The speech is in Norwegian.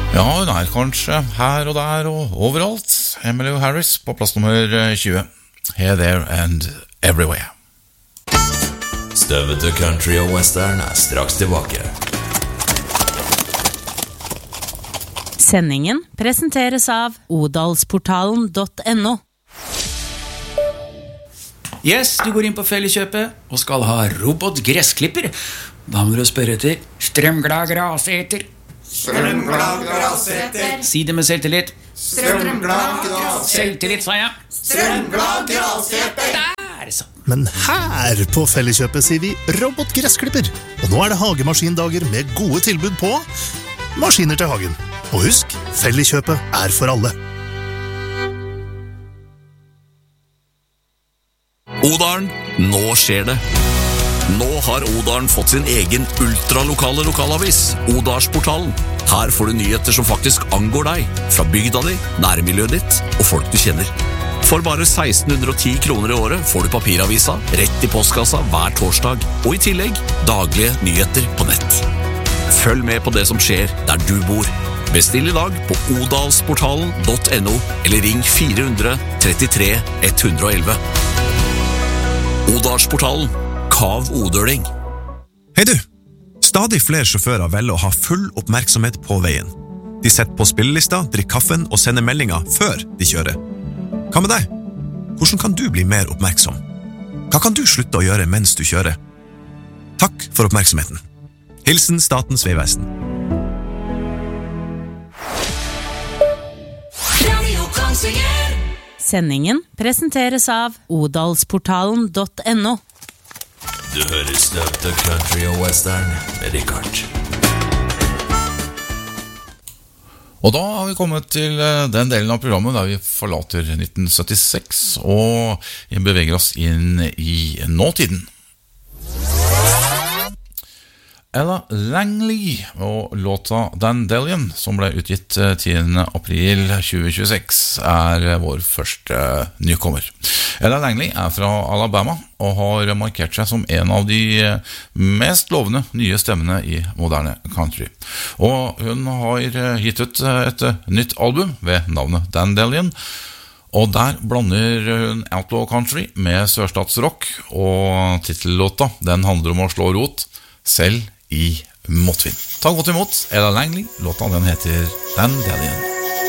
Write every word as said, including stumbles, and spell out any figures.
Ja, hun er kanskje her og der og overalt. Emily Harris på plass nummer tjue. Here, there and everywhere. Støvete country og western er straks tilbake. Sendingen presenteres av odalsportalen punktum no. Yes, du går inn på Felleskjøpet og skal ha robotgressklipper. Da må du spørre etter strømglad graseter. Strømglad graseter. Si det med selvtillit. Strømglad graseter. Selvtillit, sa jeg. Strømglad graseter. Der, så. Men her på Felleskjøpet sier vi robotgressklipper. Og nå er det hagemaskindager med gode tilbud på maskiner til hagen. Og husk, Felleskjøpet er for alle. Odalen, nå skjer det. Nå har Odalen fått sin egen ultralokale lokalavis, Odalsportalen. Her får du nyheter som faktisk angår deg, fra bygda di, nærmiljøet ditt og folk du kjenner. For bare seksten hundre og ti kroner i året får du papiravisa rett i postkassa hver torsdag, og i tillegg daglige nyheter på nett. Følg med på det som skjer der du bor. Bestill i dag på odalsportalen punktum no eller ring fire hundre trettitre ett hundre og elleve. Odalsportalen, Kav Odøling. Hei du! Stadig flere sjåfører velger å ha full oppmerksomhet på veien. De setter på spillelista, drikker kaffen og sender meldinger før de kjører. Hva med deg? Hvordan kan du bli mer oppmerksom? Hva kan du slutte å gjøre mens du kjører? Takk for oppmerksomheten. Hilsen Statens Vegvesen. Sendingen presenteres av odalsportalen punktum no. Du hører støvete country og western med Richard. Og da har vi kommet til den delen av programmet der vi forlater nitten syttiseks og beveger oss inn i nåtiden. Ella Langley og låta Dandelion, som ble utgitt tiende april tjue tjueseks, er vår første nykommer. Ella Langley er fra Alabama og har markert seg som en av de mest lovende nye stemmene i moderne country. Og hun har gitt ut et nytt album ved navnet Dandelion, og der blander hun outlaw country med sørstatsrock, og titellåta, den handler om å slå rot, selv i motvind. Ta godt imot Ella Langley, låta den heter Dandelion.